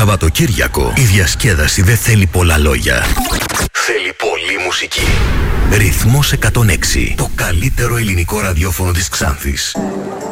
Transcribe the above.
Σαββατοκύριακο η διασκέδαση δεν θέλει πολλά λόγια. Θέλει πολλή μουσική. Ρυθμός 106. Το καλύτερο ελληνικό ραδιόφωνο της Ξάνθης.